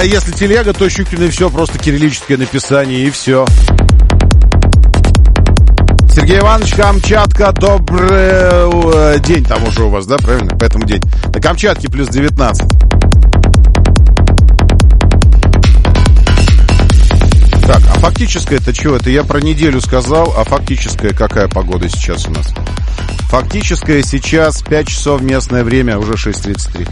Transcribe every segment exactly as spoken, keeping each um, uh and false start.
если телега, то Щукина и все, просто кириллическое написание и все. Сергей Иванович, Камчатка, добрый день там уже у вас, да, правильно? Поэтому день. На Камчатке плюс девятнадцать. Так, а фактическое это что? Это я про неделю сказал, а фактическая какая погода сейчас у нас? Фактическая сейчас пять часов местное время, уже шесть тридцать три.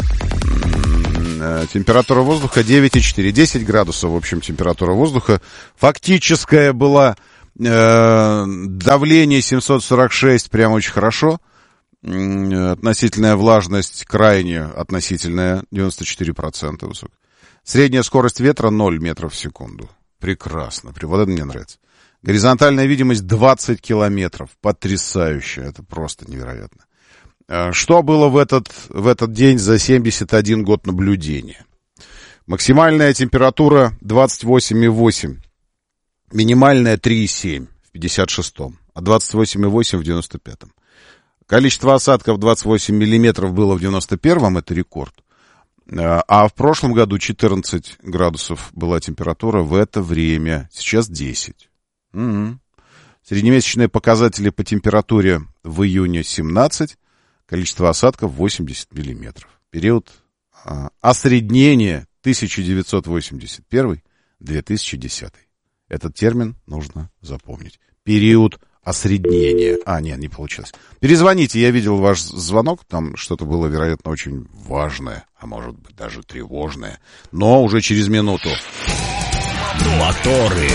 Температура воздуха девять и четыре. десять градусов, в общем, температура воздуха. Фактическая была э, давление семьсот сорок шесть, прям очень хорошо. Относительная влажность крайне относительная, девяносто четыре процента высокая. Средняя скорость ветра ноль метров в секунду. Прекрасно, вот это мне нравится. Горизонтальная видимость двадцать километров. Потрясающе, это просто невероятно. Что было в этот, в этот день за семьдесят один год наблюдения? Максимальная температура двадцать восемь и восемь. Минимальная три и семь в пятьдесят шестом. А двадцать восемь и восемь в девяносто пятом. Количество осадков двадцать восемь миллиметров было в девяносто первом, это рекорд. А в прошлом году четырнадцать градусов была температура в это время. Сейчас десять. Угу. Среднемесячные показатели по температуре в июне семнадцать. Количество осадков восемьдесят миллиметров. Период а, осреднения тысяча девятьсот восемьдесят первый — две тысячи десятый. Этот термин нужно запомнить. Период осреднения. А, нет, не получилось. Перезвоните, я видел ваш звонок. Там что-то было, вероятно, очень важное, а может быть даже тревожное. Но уже через минуту. Моторы.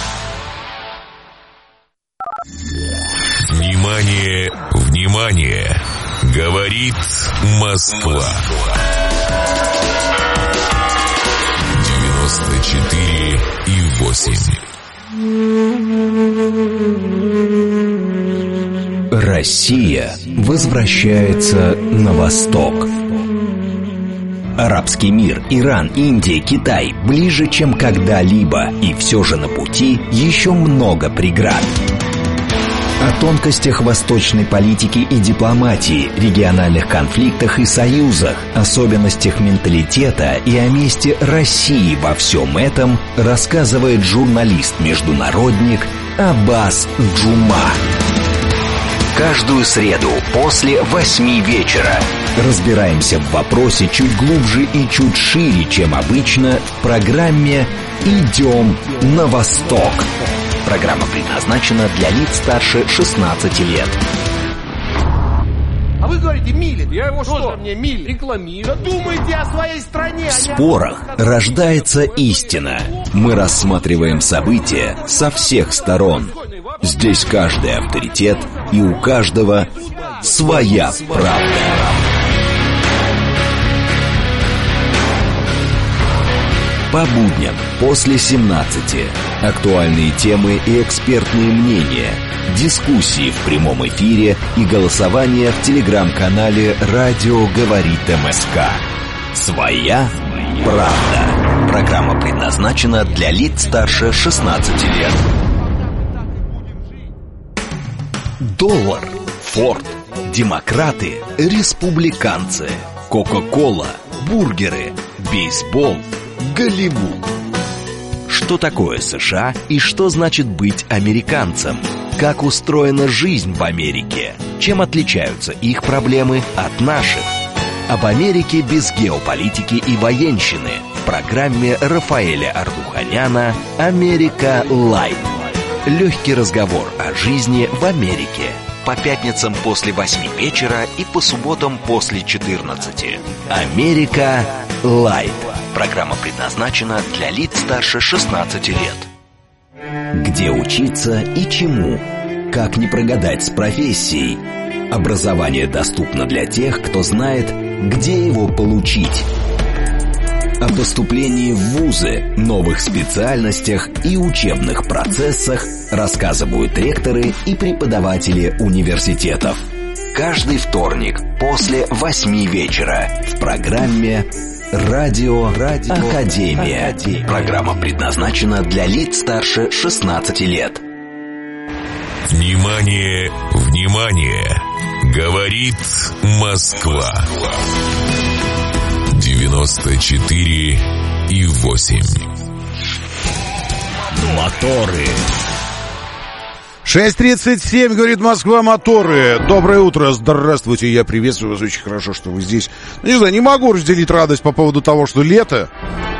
Внимание, внимание! Говорит Москва. девяносто четыре и восемь. Россия возвращается на восток. Арабский мир, Иран, Индия, Китай ближе, чем когда-либо, и все же на пути еще много преград. О тонкостях восточной политики и дипломатии, региональных конфликтах и союзах, особенностях менталитета и о месте России во всем этом рассказывает журналист-международник Аббас Джума. Каждую среду после восьми вечера разбираемся в вопросе чуть глубже и чуть шире, чем обычно, в программе «Идем на восток». Программа предназначена для лиц старше шестнадцати лет. А вы говорите Милин. Я его что? Мне Милин рекламирую. Думайте о своей стране. В спорах рождается истина. Мы рассматриваем события со всех сторон. Здесь каждый авторитет, и у каждого своя правда. По будням после семнадцати. Актуальные темы и экспертные мнения. Дискуссии в прямом эфире и голосование в телеграм-канале «Радио говорит МСК». Своя правда. Программа предназначена для лиц старше шестнадцати лет. Доллар, Форд, демократы, республиканцы, Кока-кола, бургеры, бейсбол, Голливуд. Что такое США и что значит быть американцем? Как устроена жизнь в Америке? Чем отличаются их проблемы от наших? Об Америке без геополитики и военщины в программе Рафаэля Ардуханяна «Америка Лайт». Легкий разговор о жизни в Америке. По пятницам после восьми вечера и по субботам после четырнадцати. «Америка Лайт». Программа предназначена для лиц старше шестнадцати лет. Где учиться и чему? Как не прогадать с профессией? Образование доступно для тех, кто знает, где его получить. О поступлении в вузы, новых специальностях и учебных процессах рассказывают ректоры и преподаватели университетов. Каждый вторник после восьми вечера в программе «Радио, Радио Академия». Академия. Программа предназначена для лиц старше шестнадцати лет. Внимание, внимание! Говорит Москва. девяносто четыре и восемь. Моторы. шесть тридцать семь, говорит Москва, моторы. Доброе утро, здравствуйте, я приветствую вас, очень хорошо, что вы здесь. Не знаю, не могу разделить радость по поводу того, что лето.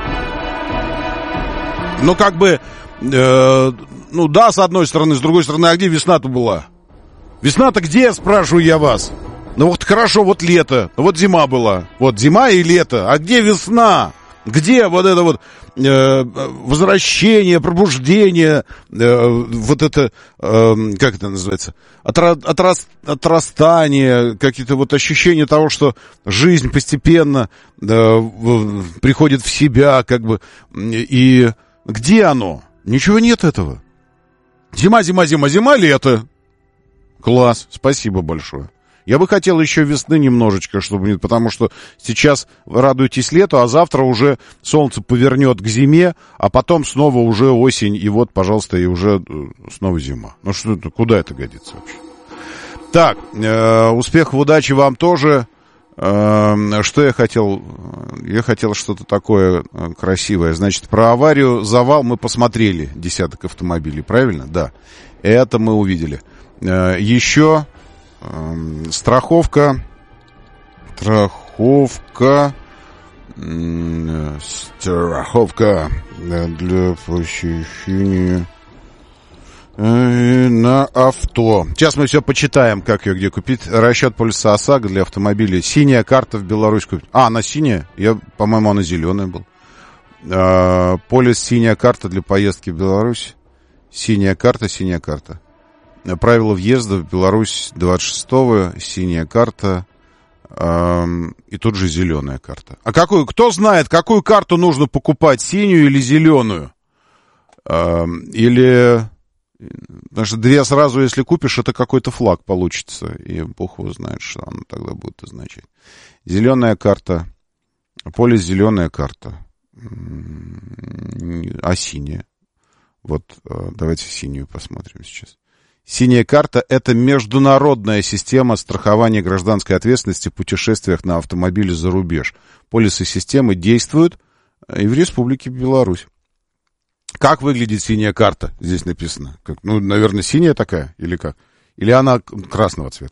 Ну, как бы, э, ну да, с одной стороны, с другой стороны, а где весна-то была? Весна-то где, спрашиваю я вас? Ну вот хорошо, вот лето, вот зима была. Вот зима и лето, а где весна? Где вот это вот э, возвращение, пробуждение, э, вот это, э, как это называется, отра, отрас, отрастание, какие-то вот ощущения того, что жизнь постепенно э, приходит в себя, как бы, и где оно? Ничего нет этого. Зима, зима, зима, зима, лето. Класс, спасибо большое. Я бы хотел еще весны немножечко, чтобы, потому что сейчас радуйтесь лету, а завтра уже солнце повернет к зиме, а потом снова уже осень, и вот, пожалуйста, и уже снова зима. Ну что это, куда это годится вообще? Так, э, успехов, удачи вам тоже. Э, что я хотел? Я хотел что-то такое красивое. Значит, про аварию, завал мы посмотрели, десяток автомобилей, правильно? Да, это мы увидели. Э, еще... Страховка, страховка, страховка для посещения на авто. Сейчас мы все почитаем, как ее где купить. Расчет полиса ОСАГО для автомобилей. Синяя карта в Беларусь купить. А, она синяя? Я, по-моему, она зеленая была. А, полис синяя карта для поездки в Беларусь. Синяя карта, синяя карта. Правила въезда в Беларусь двадцать шестого, синяя карта, эм, и тут же зеленая карта. А какую, кто знает, какую карту нужно покупать, синюю или зеленую? Эм, или, потому что две сразу, если купишь, это какой-то флаг получится, и бог его знает, что оно тогда будет означать. Зеленая карта, полис зеленая карта, а синяя? Вот, давайте синюю посмотрим сейчас. Синяя карта – это международная система страхования гражданской ответственности в путешествиях на автомобиле за рубеж. Полисы системы действуют и в Республике Беларусь. Как выглядит синяя карта? Здесь написано. Как, ну, наверное, синяя такая или как? Или она красного цвета?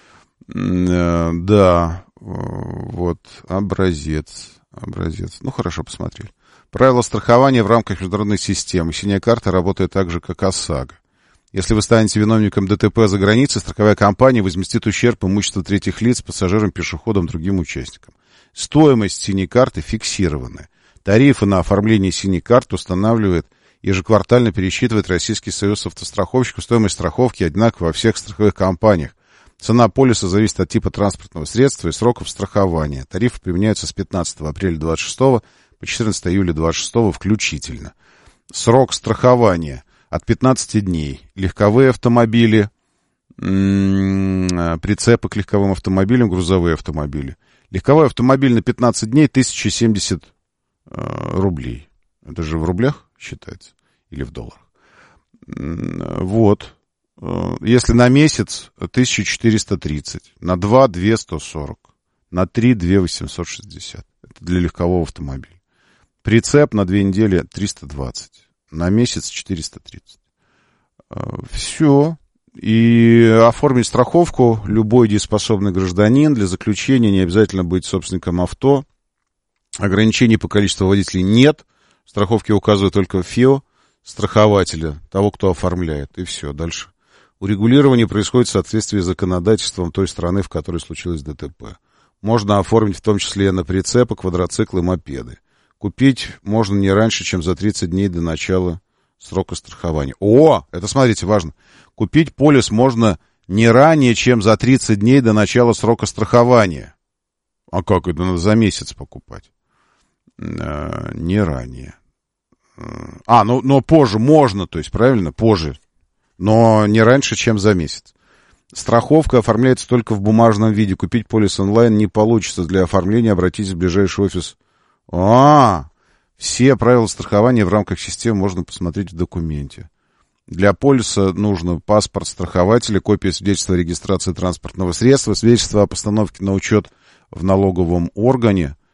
Да, вот, образец. Образец. Ну, хорошо, посмотрели. Правила страхования в рамках международной системы. Синяя карта работает так же, как ОСАГО. Если вы станете виновником ДТП за границей, страховая компания возместит ущерб имуществу третьих лиц, пассажирам, пешеходам, другим участникам. Стоимость синей карты фиксированная. Тарифы на оформление синей карты устанавливает и ежеквартально пересчитывает Российский союз автостраховщиков. Стоимость страховки одинакова во всех страховых компаниях. Цена полиса зависит от типа транспортного средства и сроков страхования. Тарифы применяются с пятнадцатого апреля двадцать шестого по четырнадцатого июля двадцать шестого включительно. Срок страхования от пятнадцати дней. Легковые автомобили, прицепы к легковым автомобилям, грузовые автомобили. Легковой автомобиль на пятнадцать дней тысяча семьдесят рублей. Это же в рублях считается? Или в долларах? Вот. Если на месяц тысяча четыреста тридцать. На два две сто сорок. На три две восемьсот шестьдесят. Это для легкового автомобиля. Прицеп на две недели триста двадцать. На месяц четыреста тридцать. Все. И оформить страховку любой дееспособный гражданин. Для заключения не обязательно быть собственником авто. Ограничений по количеству водителей нет. Страховки указывают только ФИО страхователя, того, кто оформляет. И все. Дальше. Урегулирование происходит в соответствии с законодательством той страны, в которой случилось ДТП. Можно оформить в том числе на прицепы, квадроциклы, мопеды. Купить можно не раньше, чем за тридцать дней до начала срока страхования. О, это, смотрите, важно. Купить полис можно не ранее, чем за тридцать дней до начала срока страхования. А как это? Надо за месяц покупать. А, не ранее. А, ну, но позже можно, то есть, правильно? Позже. Но не раньше, чем за месяц. Страховка оформляется только в бумажном виде. Купить полис онлайн не получится. Для оформления обратитесь в ближайший офис. А, все правила страхования в рамках системы можно посмотреть в документе. Для полиса нужно паспорт страхователя, копия свидетельства о регистрации транспортного средства, свидетельство о постановке на учет в налоговом органе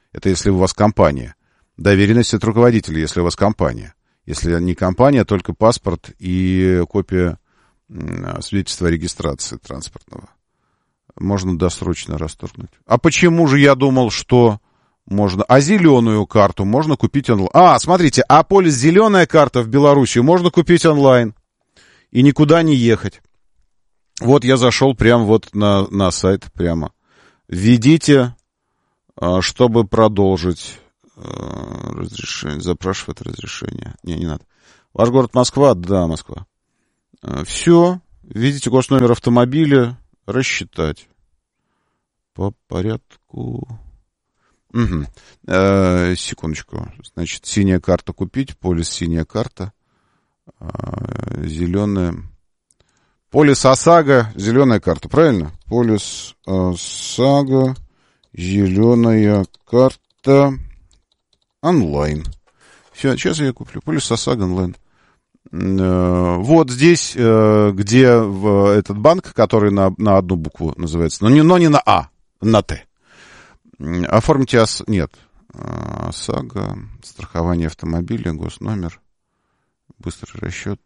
Это если у вас компания. Доверенность от руководителя, если у вас компания. Если не компания, только паспорт и копия свидетельства о регистрации транспортного. Можно досрочно расторгнуть. А почему же я думал, что можно... А зеленую карту можно купить онлайн? А, смотрите, а полис зеленая карта в Белоруссию можно купить онлайн. И никуда не ехать. Вот я зашел прямо вот на, на сайт прямо. Введите, чтобы продолжить разрешение. Запрашивает разрешение. Не, не надо. Ваш город Москва? Да, Москва. Все. Введите госномер автомобиля. Рассчитать. По порядку. Угу. Э, секундочку. Значит, синяя карта купить. Полис синяя карта. Э, зеленая. Полис ОСАГО. Зеленая карта. Правильно? Полис ОСАГО. Зеленая карта. Онлайн. Все, сейчас я куплю. Полис ОСАГО онлайн. Вот здесь, где этот банк, который на, на одну букву называется, но не, но не на А, на Т. Оформите ОС... Нет. ОСАГО, страхование автомобиля, госномер, быстрый расчет.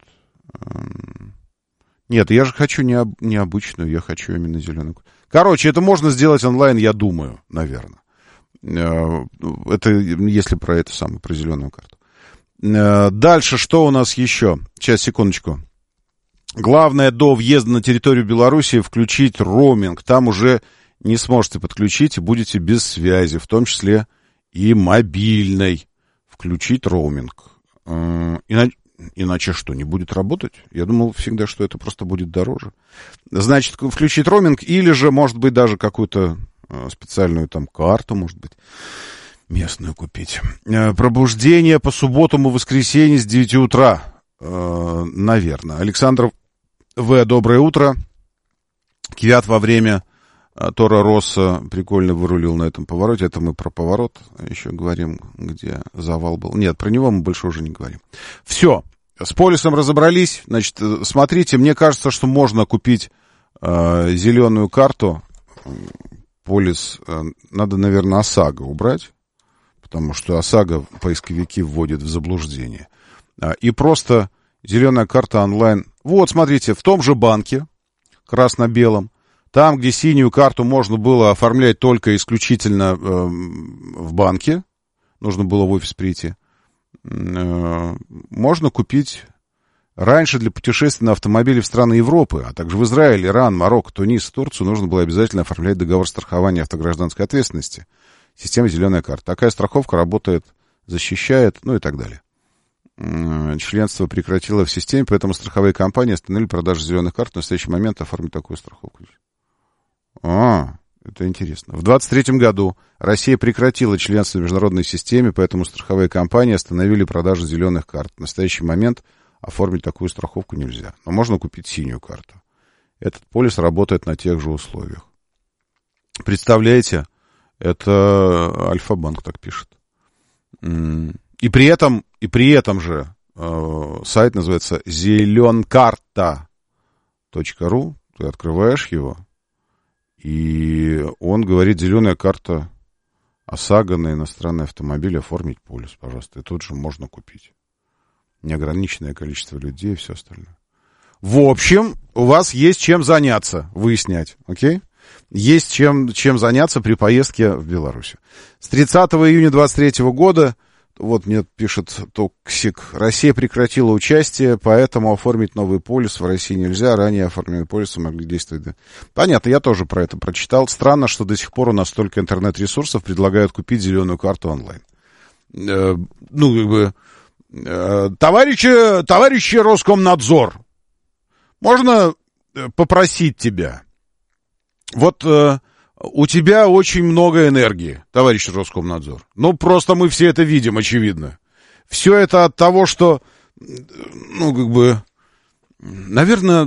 Нет, я же хочу не, об... не обычную, я хочу именно зеленую. Короче, это можно сделать онлайн, я думаю, наверное. Это если про это самое, про зеленую карту. Дальше, что у нас еще? Сейчас, секундочку. Главное, до въезда на территорию Беларуси включить роуминг. Там уже не сможете подключить и будете без связи, в том числе и мобильной. Включить роуминг. Иначе, иначе что, не будет работать? Я думал всегда, что это просто будет дороже. Значит, включить роуминг или же, может быть, даже какую-то специальную там карту, может быть. Местную купить. Пробуждение по субботам и воскресенье с девяти утра. Э, наверное. Александр В. Доброе утро. Квят во время Тора Росса прикольно вырулил на этом повороте. Это мы про поворот еще говорим, где завал был. Нет, про него мы больше уже не говорим. Все. С полисом разобрались. Значит, смотрите, мне кажется, что можно купить э, зеленую карту. Полис. Э, надо, наверное, ОСАГО убрать. Потому что ОСАГО поисковики вводят в заблуждение. И просто зеленая карта онлайн. Вот, смотрите, в том же банке, красно-белом, там, где синюю карту можно было оформлять только исключительно э, в банке, нужно было в офис прийти, э, можно купить раньше для путешествий на автомобиле в страны Европы, а также в Израиль, Иран, Марокко, Тунис, Турцию нужно было обязательно оформлять договор страхования автогражданской ответственности. Система «Зеленая карта». Такая страховка работает, защищает, ну и так далее. Членство прекратило в системе, поэтому страховые компании остановили продажу зеленых карт. В настоящий момент оформить такую страховку. А, это интересно. В двадцать третьем году Россия прекратила членство в международной системе, поэтому страховые компании остановили продажу зеленых карт. В настоящий момент оформить такую страховку нельзя. Но можно купить синюю карту. Этот полис работает на тех же условиях. Представляете? Это Альфа-банк так пишет. И при этом, и при этом же э, сайт называется зеленкарта точка ру. Ты открываешь его, и он говорит, зеленая карта ОСАГО на иностранный автомобиль, оформить полис, пожалуйста. И тут же можно купить. Неограниченное количество людей и все остальное. В общем, у вас есть чем заняться, выяснять, окей? Есть чем, чем заняться при поездке в Беларусь. С тридцатого июня двадцать третьего года, вот мне пишет Токсик, Россия прекратила участие, поэтому оформить новый полис в России нельзя. Ранее оформленные полисы могли действовать. Понятно, я тоже про это прочитал. Странно, что до сих пор у нас столько интернет-ресурсов предлагают купить зеленую карту онлайн. Э, ну, как бы, э, товарищи, товарищи Роскомнадзор, можно попросить тебя? Вот э, у тебя очень много энергии, товарищ Роскомнадзор. Ну, просто мы все это видим, очевидно. Все это от того, что, ну, как бы, наверное,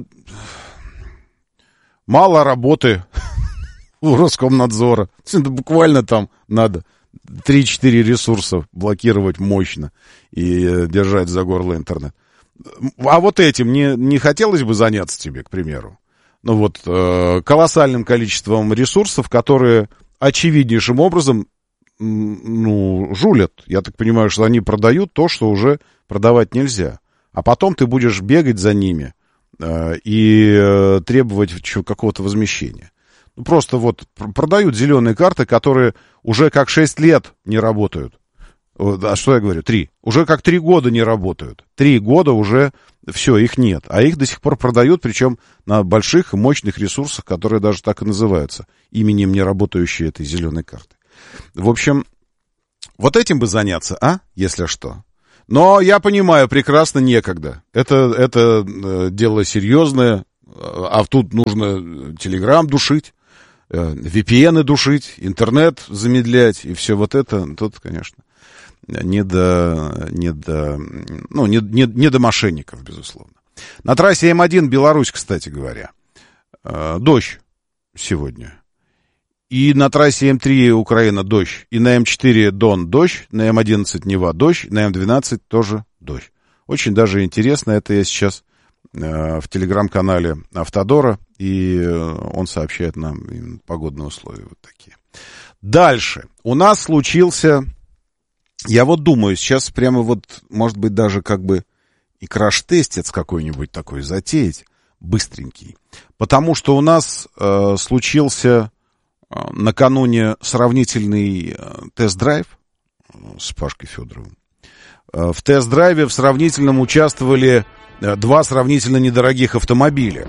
мало работы у Роскомнадзора. Буквально там надо три-четыре ресурса блокировать мощно и держать за горло интернет. А вот этим не, не хотелось бы заняться тебе, к примеру? Ну вот, э, колоссальным количеством ресурсов, которые очевиднейшим образом ну, жулят. Я так понимаю, что они продают то, что уже продавать нельзя. А потом ты будешь бегать за ними э, и э, требовать какого-то возмещения. Ну, просто вот продают зеленые карты, которые уже как шесть лет не работают. А что я говорю? Три. Уже как три года не работают. Три года уже все, их нет. А их до сих пор продают, причем на больших и мощных ресурсах, которые даже так и называются. Именем не работающей этой зеленой карты. В общем, вот этим бы заняться, а? Если что. Но я понимаю, прекрасно некогда. Это, это э, дело серьезное. А тут нужно Телеграм душить, э, ви пи эн душить, интернет замедлять. И все вот это, тут, конечно, не до, не до, ну, не, не, не до мошенников, безусловно. На трассе эм один Беларусь, кстати говоря, э, дождь сегодня. И на трассе эм три Украина дождь. И на эм четыре Дон дождь. На эм одиннадцать Нева дождь. На эм двенадцать тоже дождь. Очень даже интересно. Это я сейчас э, в телеграм-канале Автодора. И э, он сообщает нам погодные условия вот такие. Дальше. У нас случился... Я вот думаю, сейчас прямо вот, может быть, даже как бы и краш-тестец какой-нибудь такой затеять. Быстренький. Потому что у нас э, случился... накануне сравнительный тест-драйв с Пашкой Федоровым. В тест-драйве в сравнительном участвовали два сравнительно недорогих автомобиля.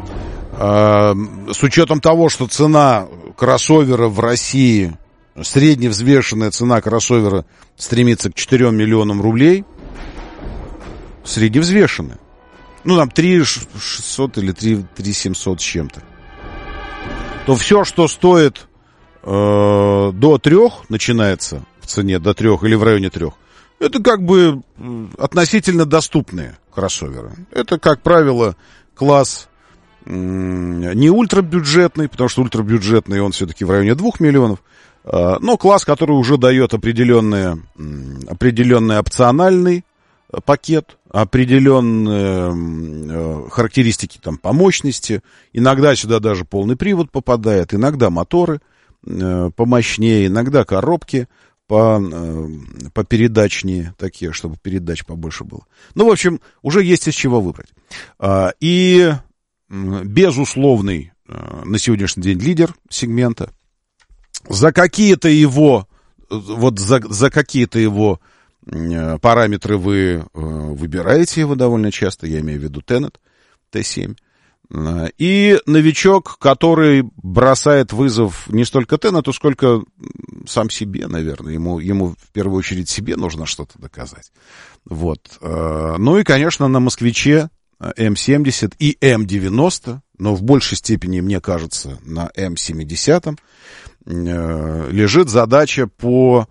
С учетом того, что цена кроссовера в России, средневзвешенная цена кроссовера стремится к четырем миллионам рублей, средневзвешенная. Ну, там три шестьсот или три семьсот с чем-то. То все, что стоит э, до трех, начинается в цене до трех или в районе трех, это как бы относительно доступные кроссоверы. Это, как правило, класс э, не ультрабюджетный, потому что ультрабюджетный он все-таки в районе двух миллионов, э, но класс, который уже дает определенные, э, определенный опциональный пакет, определенные э, характеристики там, по мощности. Иногда сюда даже полный привод попадает, иногда моторы э, помощнее, иногда коробки по, э, попередачнее, такие, чтобы передач побольше было. Ну, в общем, уже есть из чего выбрать. Э, и э, безусловный э, на сегодняшний день лидер сегмента. За какие-то его, вот за, за какие-то его параметры вы выбираете его довольно часто, я имею в виду Tenet Т семь. И новичок, который бросает вызов не столько Tenet, сколько сам себе, наверное. Ему, ему в первую очередь себе нужно что-то доказать. Вот. Ну и, конечно, на Москвиче эм семьдесят и эм девяносто, но в большей степени, мне кажется, на эм семьдесят лежит задача по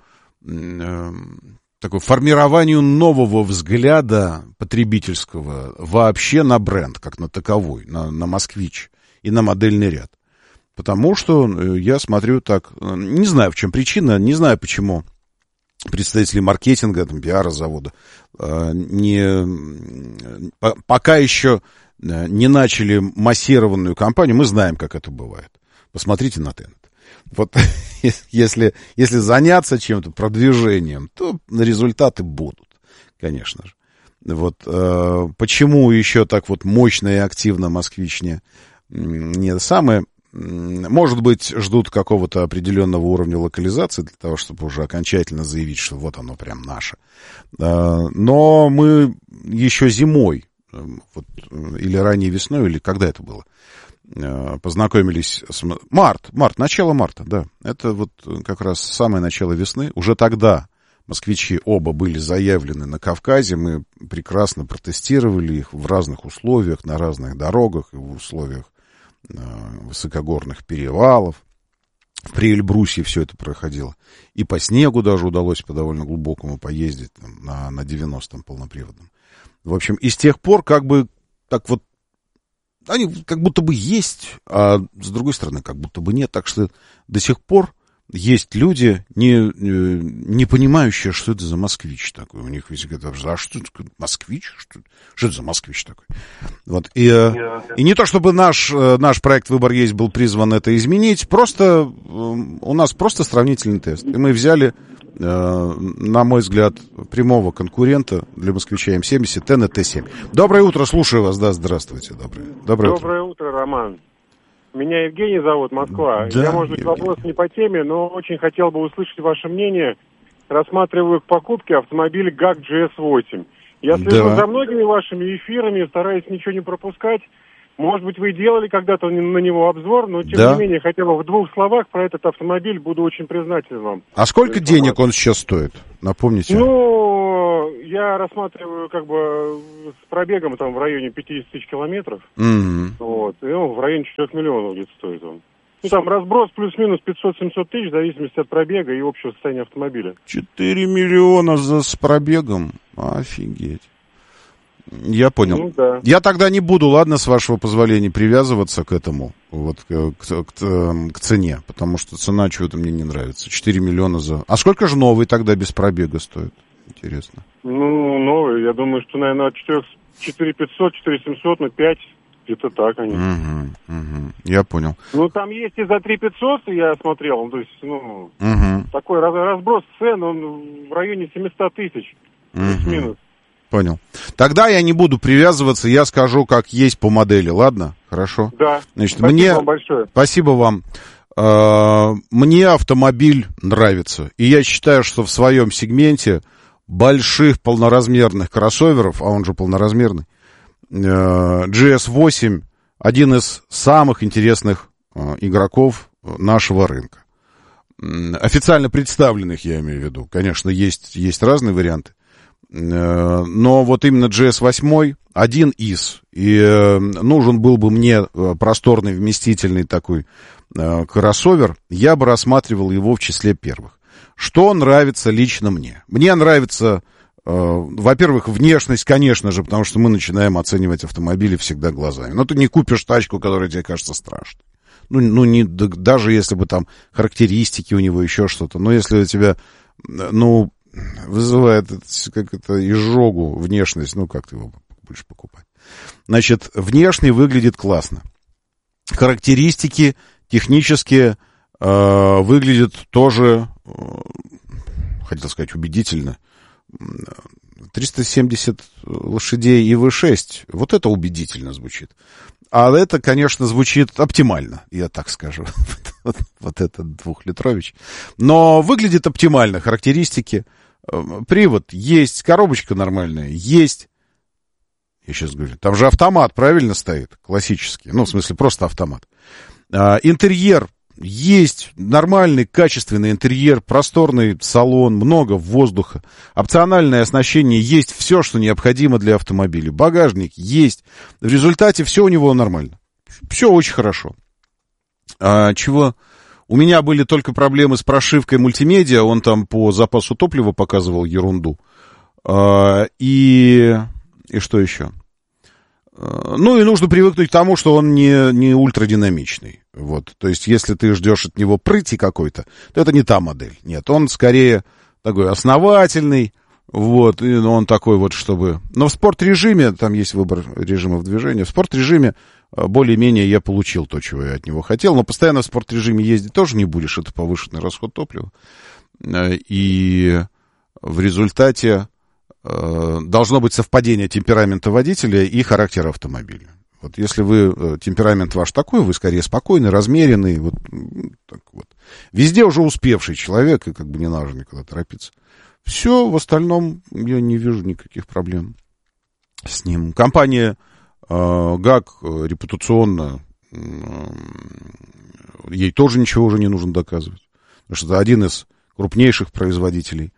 такое формированию нового взгляда потребительского вообще на бренд, как на таковой, на, на «Москвич» и на модельный ряд. Потому что я смотрю так, не знаю, в чем причина, не знаю, почему представители маркетинга, там, пиара завода не, пока еще не начали массированную кампанию. Мы знаем, как это бывает. Посмотрите на Tenet. Вот если, если заняться чем-то, продвижением, то результаты будут, конечно же. Вот э, почему еще так вот мощно и активно «Москвич» не, не самое... Может быть, ждут какого-то определенного уровня локализации для того, чтобы уже окончательно заявить, что вот оно прям наше. Э, но мы еще зимой, вот, или ранней весной, или когда это было, познакомились с... Март, март, начало марта, да. Это вот как раз самое начало весны. Уже тогда «Москвичи» оба были заявлены на Кавказе. Мы прекрасно протестировали их в разных условиях, на разных дорогах, и в условиях э, высокогорных перевалов. При Эльбрусе все это проходило. И по снегу даже удалось по довольно глубокому поездить там, на, на девяностом полноприводном. В общем, и с тех пор как бы так вот они как будто бы есть, а с другой стороны, как будто бы нет. Так что до сих пор есть люди, не, не понимающие, что это за москвич такой. У них везде говорят, а что это москвич? Что, что это за москвич такой? Вот. И, и не то, чтобы наш, наш проект «Выбор есть» был призван это изменить, просто у нас просто сравнительный тест. И мы взяли, на мой взгляд, прямого конкурента для москвича эм семьдесят, эн тэ семь. Доброе утро, слушаю вас. Да, здравствуйте. Доброе, доброе, доброе утро. утро, Роман. Меня Евгений зовут, Москва. Да, Я, может быть, вопрос не по теме, но очень хотел бы услышать ваше мнение. Рассматриваю к покупке автомобиль гак джи эс восемь. Я слежу да. за многими вашими эфирами, стараюсь ничего не пропускать. Может быть, вы делали когда-то на него обзор, но, тем да. не менее, хотя бы в двух словах про этот автомобиль буду очень признателен вам. А сколько денег он сейчас стоит? Напомните. Ну, я рассматриваю как бы с пробегом там в районе пятьдесят тысяч километров. Mm-hmm. Вот, и он в районе четырех миллионов где-то стоит он. Ну, там разброс плюс-минус пятьсот-семьсот тысяч, в зависимости от пробега и общего состояния автомобиля. четыре миллиона за, с пробегом? Офигеть. Я понял. Ну, да. Я тогда не буду, ладно, с вашего позволения, привязываться к этому, вот, к, к, к, к цене, потому что цена чего-то мне не нравится. четыре миллиона за... А сколько же новый тогда без пробега стоит? Интересно. Ну, новый, я думаю, что, наверное, от четыре пятьсот, четыре семьсот, ну, пять, где-то так они. Угу, угу. Я понял. Ну, там есть и за три пятьсот, я смотрел, ну, то есть, ну, угу. такой разброс цен, он в районе семьсот тысяч, плюс-минус. Угу. Понял. Тогда я не буду привязываться, я скажу, как есть по модели, ладно? Хорошо? Да. Значит, спасибо мне... вам большое. Спасибо вам. Мне автомобиль нравится. И я считаю, что в своем сегменте больших полноразмерных кроссоверов, а он же полноразмерный, джи эс восемь один из самых интересных игроков нашего рынка. Официально представленных, я имею в виду. Конечно, есть, есть разные варианты. Но вот именно джи эс восемь один из. И нужен был бы мне просторный, вместительный такой кроссовер, я бы рассматривал его в числе первых. Что нравится лично мне? Мне нравится, э, во-первых, внешность, конечно же, потому что мы начинаем оценивать автомобили всегда глазами. Но ты не купишь тачку, которая тебе кажется страшной. Ну, ну не, даже если бы там характеристики у него, еще что-то. Но если у тебя, ну, вызывает как это изжогу внешность, ну, как ты его будешь покупать? Значит, внешне выглядит классно. Характеристики технические э, выглядят тоже, э, хотел сказать, убедительно. триста семьдесят лошадей и ви шесть. Вот это убедительно звучит. А это, конечно, звучит оптимально, я так скажу. вот, вот этот двухлитрович. Но выглядит оптимально. Характеристики. Привод есть, коробочка нормальная есть. Я сейчас говорю, там же автомат, правильно стоит? Классический. Ну, в смысле, просто автомат. А, интерьер есть, нормальный, качественный интерьер, просторный салон, много воздуха. Опциональное оснащение есть, все, что необходимо для автомобиля. Багажник есть. В результате все у него нормально. Все очень хорошо. А, чего? У меня были только проблемы с прошивкой мультимедиа. Он там по запасу топлива показывал ерунду. А, и... И что еще? Ну, и нужно привыкнуть к тому, что он не, не ультрадинамичный. Вот. То есть, если ты ждешь от него прыти какой-то, то это не та модель. Нет, он скорее такой основательный. Вот. И он такой вот, чтобы... Но в спорт-режиме, там есть выбор режимов движения, в спорт-режиме более-менее я получил то, чего я от него хотел. Но постоянно в спорт-режиме ездить тоже не будешь. Это повышенный расход топлива. И в результате должно быть совпадение темперамента водителя и характера автомобиля. Вот если вы, темперамент ваш такой, вы скорее спокойный, размеренный, вот, так вот. Везде уже успевший человек, и как бы не надо никуда торопиться. Все, в остальном я не вижу никаких проблем с ним. Компания э, ГАК репутационно, э, ей тоже ничего уже не нужно доказывать. Потому что это один из крупнейших производителей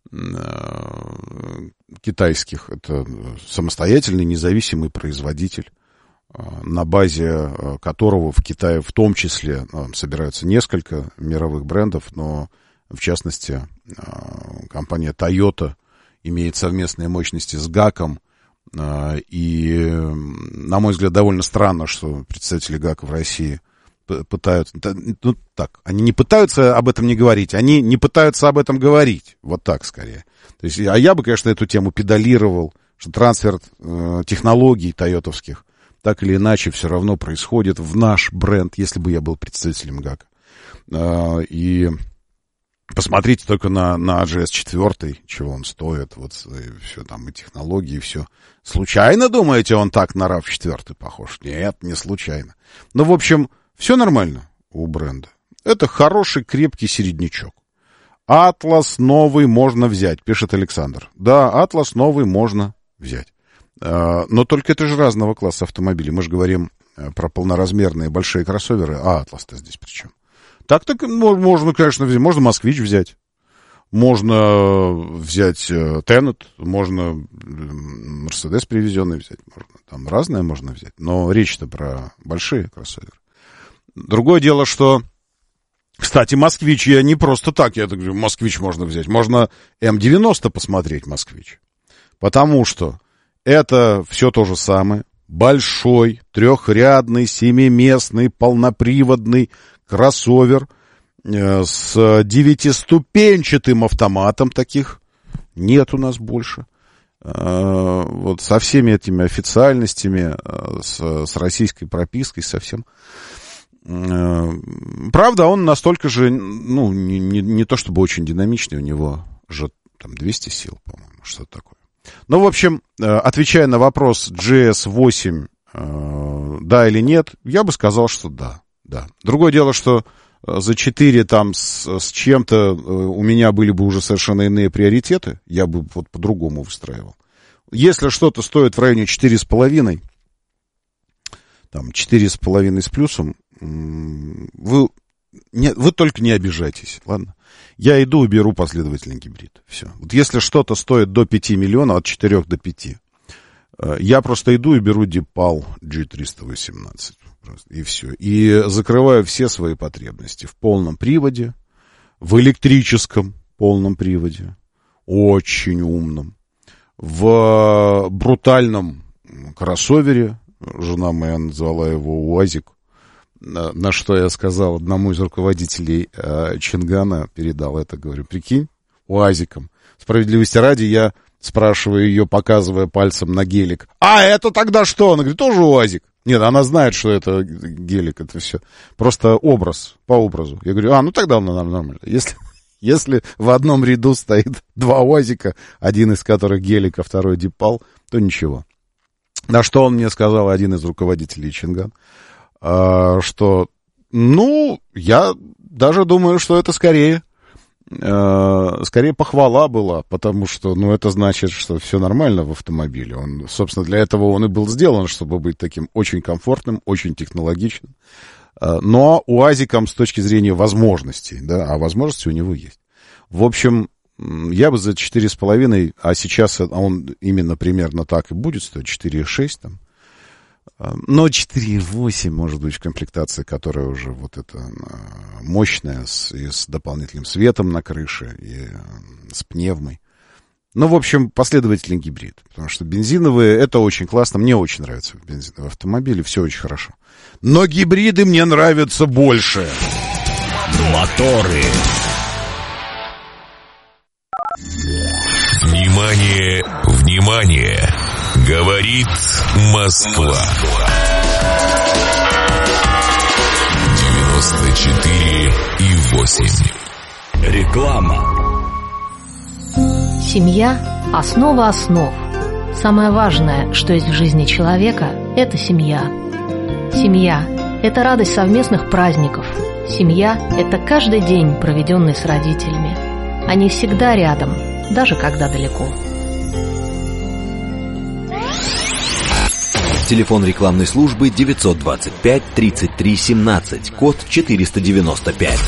китайских. Это самостоятельный независимый производитель, на базе которого в Китае в том числе собираются несколько мировых брендов, но в частности компания Toyota имеет совместные мощности с ГАКом. И, на мой взгляд, довольно странно, что представители ГАКа в России пытаются... Ну, так, они не пытаются об этом не говорить, они не пытаются об этом говорить. Вот так, скорее. То есть, а я бы, конечно, эту тему педалировал, что трансфер э, технологий тойотовских так или иначе все равно происходит в наш бренд, если бы я был представителем ГАКа. Э, и посмотрите только на, на джи эс четыре, чего он стоит, вот и все там, и технологии, и все. Случайно, думаете, он так на рав четыре похож? Нет, не случайно. Ну, в общем, все нормально у бренда. Это хороший, крепкий середнячок. Атлас новый можно взять, пишет Александр. Да, Атлас новый можно взять. Но только это же разного класса автомобилей. Мы же говорим про полноразмерные большие кроссоверы, а Атлас-то здесь при чем? Так-то можно, конечно, взять. Можно Москвич взять. Можно взять Тенет. Можно Мерседес привезенный взять. Можно, там разное можно взять. Но речь-то про большие кроссоверы. Другое дело, что... Кстати, Москвич я не просто так, я так говорю, Москвич можно взять. Можно эм девяносто посмотреть, Москвич. Потому что это все то же самое. Большой, трехрядный, семиместный, полноприводный кроссовер э, с девятиступенчатым автоматом. Таких нет у нас больше. Э, вот со всеми этими официальностями, э, с, с российской пропиской, со всем. Правда, он настолько же, ну, не, не, не то чтобы очень динамичный, у него же там двести сил, по-моему, что-то такое. Ну, в общем, отвечая на вопрос джи эс восемь, да или нет, я бы сказал, что да, да. Другое дело, что за четыре там с, с чем-то у меня были бы уже совершенно иные приоритеты, я бы вот по-другому выстраивал. Если что-то стоит в районе четыре с половиной, там четыре с половиной с плюсом, Вы, не, вы только не обижайтесь, ладно? Я иду и беру последовательный гибрид. Все. Вот если что-то стоит до пяти миллионов, от четырёх до пяти, я просто иду и беру Дипал джи триста восемнадцать. И все. И закрываю все свои потребности в полном приводе, в электрическом полном приводе, очень умном, в брутальном кроссовере. Жена моя назвала его УАЗик. На, на что я сказал одному из руководителей э, Чингана, передал это, говорю, прикинь, УАЗиком. Справедливости ради, я спрашиваю ее, показывая пальцем на гелик. А это тогда что? Она говорит, тоже УАЗик. Нет, она знает, что это гелик, это все. Просто образ, по образу. Я говорю, а, ну тогда нормально. Если, если в одном ряду стоит два УАЗика, один из которых гелик, а второй Дипал, то ничего. На что он мне сказал, один из руководителей Чинган, что, ну, я даже думаю, что это скорее, скорее похвала была, потому что, ну, это значит, что все нормально в автомобиле. Он, собственно, для этого он и был сделан, чтобы быть таким очень комфортным, очень технологичным. Но УАЗиком с точки зрения возможностей, да, а возможности у него есть. В общем, я бы за четыре с половиной, а сейчас он именно примерно так и будет стоить, четыре и шесть там. Но четыре и восемь, может быть, в комплектации, которая уже вот эта мощная, с, и с дополнительным светом на крыше, и с пневмой. Ну, в общем, последовательный гибрид. Потому что бензиновые, это очень классно. Мне очень нравятся бензиновые автомобили, все очень хорошо. Но гибриды мне нравятся больше. Моторы. Внимание, внимание! Говорит Москва. девяносто четыре и восемь. Реклама. Семья – основа основ. Самое важное, что есть в жизни человека – это семья. Семья – это радость совместных праздников. Семья – это каждый день, проведенный с родителями. Они всегда рядом, даже когда далеко. Телефон рекламной службы девятьсот двадцать пять тридцать три семнадцать, код четыреста девяносто пять.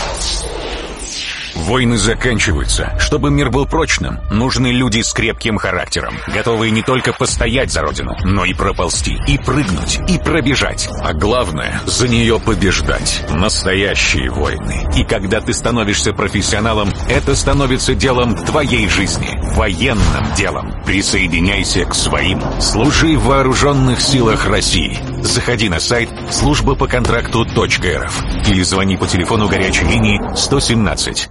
Войны заканчиваются. Чтобы мир был прочным, нужны люди с крепким характером, готовые не только постоять за родину, но и проползти, и прыгнуть, и пробежать. А главное, за нее побеждать. Настоящие войны. И когда ты становишься профессионалом, это становится делом твоей жизни. Военным делом. Присоединяйся к своим. Служи в вооруженных силах России. заходи на сайт служба по контракту точка эр эф или звони по телефону горячей линии сто семнадцать.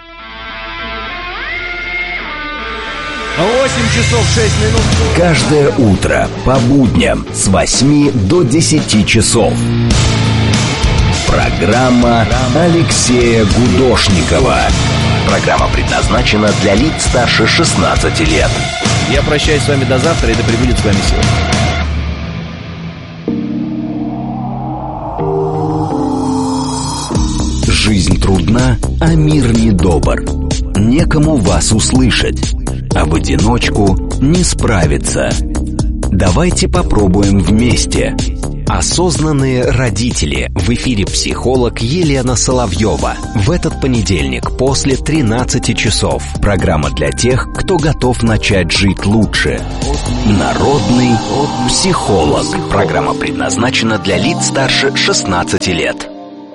восемь часов шесть минут. Каждое утро по будням с восьми до десяти часов. Программа Алексея Гудошникова. Программа предназначена для лиц старше шестнадцати лет. Я прощаюсь с вами до завтра, и да пребудет с вами сила. Жизнь трудна, а мир недобр. Некому вас услышать, а в одиночку не справиться. Давайте попробуем вместе. Осознанные родители. В эфире психолог Елена Соловьева. В этот понедельник после тринадцати часов. Программа для тех, кто готов начать жить лучше. Народный психолог. Программа предназначена для лиц старше шестнадцати лет.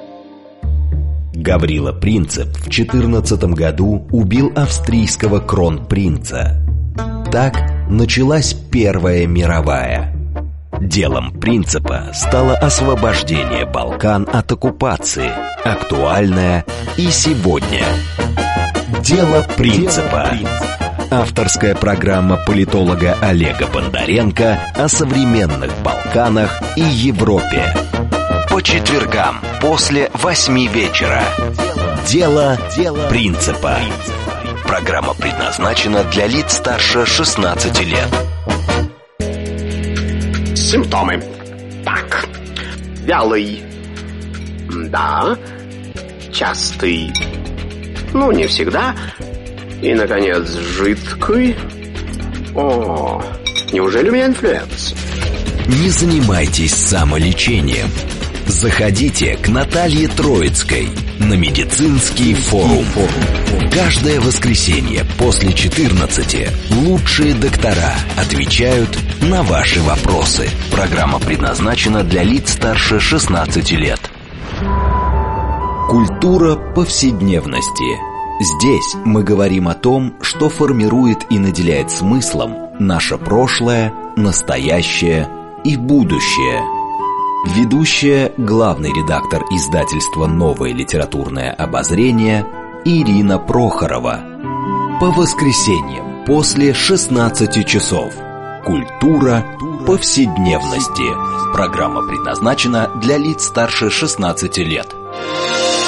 Гаврила Принцип в четырнадцатом году убил австрийского кронпринца. Так началась Первая мировая. Делом Принципа стало освобождение Балкан от оккупации, актуальное и сегодня. Дело Принципа. Авторская программа политолога Олега Бондаренко о современных Балканах и Европе. По четвергам после восьми вечера. Дело Принципа. Программа предназначена для лиц старше шестнадцати лет. Симптомы. Так. Вялый. Да. Частый. Ну, не всегда. И, наконец, жидкий. О, неужели у меня инфлюенс? Не занимайтесь самолечением. Заходите к Наталье Троицкой на медицинский форум. Каждое воскресенье после четырнадцати лучшие доктора отвечают на ваши вопросы. Программа предназначена для лиц старше шестнадцати лет. Культура повседневности. Здесь мы говорим о том, что формирует и наделяет смыслом наше прошлое, настоящее и будущее. Ведущая, главный редактор издательства «Новое литературное обозрение» Ирина Прохорова. По воскресеньям после шестнадцати часов. Культура повседневности. Программа предназначена для лиц старше шестнадцати лет.